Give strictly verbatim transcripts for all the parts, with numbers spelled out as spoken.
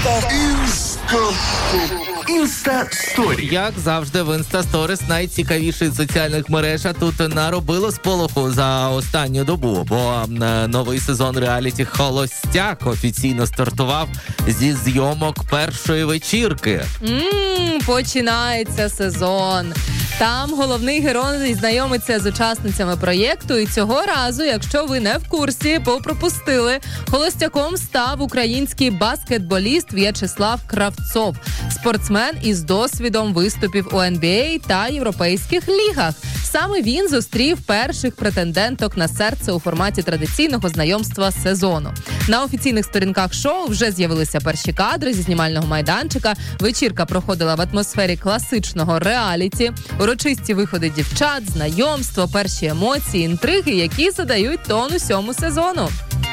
Інста-сторі. Як завжди, в Інста-сторіс найцікавіший з соціальних мереж, а тут наробило сполоху за останню добу, бо е, новий сезон реаліті «Холостяк» офіційно стартував зі зйомок першої вечірки. Ммм, починається сезон. Там головний герой знайомиться з учасницями проєкту, і цього разу, якщо ви не в курсі, попропустили, холостяком став український баскетболіст В'ячеслав Кравцов, спортсмен із досвідом виступів у ен бі ей та європейських лігах. Саме він зустрів перших претенденток на серце у форматі традиційного знайомства сезону. На офіційних сторінках шоу вже з'явилися перші кадри зі знімального майданчика. Вечірка проходила в атмосфері класичного реаліті. Урочисті виходи дівчат, знайомство, перші емоції, інтриги, які задають тон усьому сезону.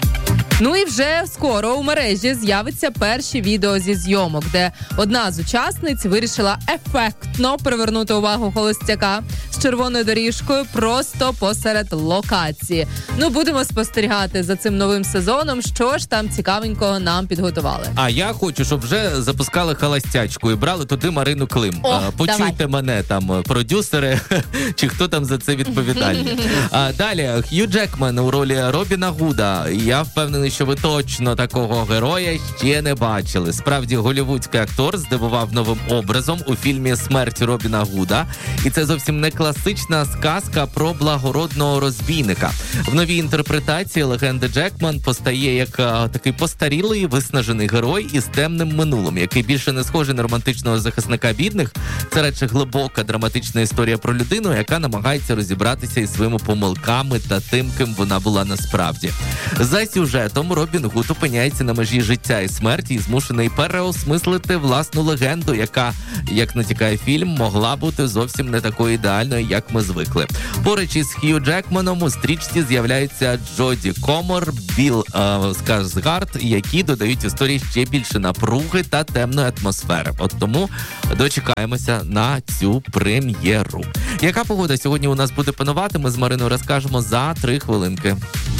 Ну і вже скоро у мережі з'явиться перші відео зі зйомок, де одна з учасниць вирішила ефектно привернути увагу холостяка з червоною доріжкою просто посеред локації. Ну, будемо спостерігати за цим новим сезоном, що ж там цікавенького нам підготували. А я хочу, щоб вже запускали холостячку і брали туди Марину Клим. О, Почуйте давай. мене, там, продюсери, чи хто там за це відповідальний. А далі, Хью Джекман у ролі Робіна Гуда. Я впевнений, що ви точно такого героя ще не бачили. Справді, голлівудський актор здивував новим образом у фільмі «Смерть Робіна Гуда». І це зовсім не класична сказка про благородного розбійника. В новій інтерпретації легенди Джекман постає як а, такий постарілий, виснажений герой із темним минулим, який більше не схожий на романтичного захисника бідних. Це радше глибока драматична історія про людину, яка намагається розібратися із своїми помилками та тим, ким вона була насправді. За сюжетом Робін Гуд опиняється на межі життя і смерті і змушений переосмислити власну легенду, яка, як натякає фільм, могла бути зовсім не такою ідеальною, як ми звикли. Поруч із Хью Джекманом у стрічці з'являються Джоді Комор, Білл е, Скарсгард, які додають історії ще більше напруги та темної атмосфери. От тому дочекаємося на цю прем'єру. Яка погода сьогодні у нас буде панувати, ми з Мариною розкажемо за три хвилинки.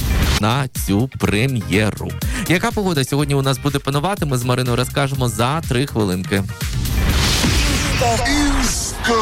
На цю прем'єру. Яка погода сьогодні у нас буде панувати, ми з Мариною розкажемо за три хвилинки.